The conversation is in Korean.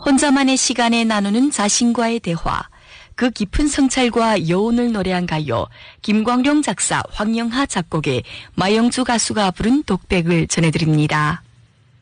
혼자만의 시간에 나누는 자신과의 대화, 그 깊은 성찰과 여운을 노래한 가요, 김광룡 작사, 황영하 작곡의 마영주 가수가 부른 독백을 전해드립니다.